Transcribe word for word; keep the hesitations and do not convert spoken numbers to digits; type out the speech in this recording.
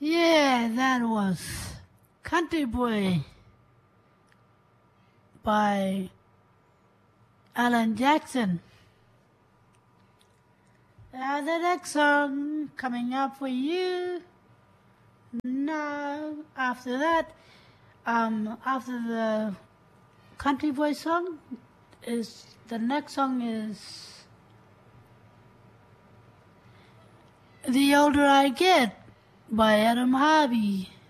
Yeah, that was Country Boy by Alan Jackson. Uh, the next song coming up for you now, after that, um, after the Country Boy song, is the next song is The Older I Get by Adam Harvey.